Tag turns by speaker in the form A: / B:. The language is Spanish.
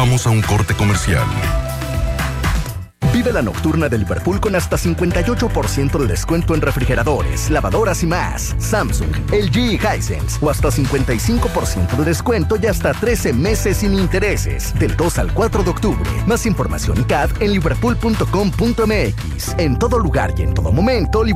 A: Vamos a un corte comercial.
B: Vive la nocturna de Liverpool con hasta 58% de descuento en refrigeradores, lavadoras y más. Samsung, LG y Hisense. O hasta 55% de descuento y hasta 13 meses sin intereses. Del 2 al 4 de octubre. Más información y CAD en liverpool.com.mx. En todo lugar y en todo momento,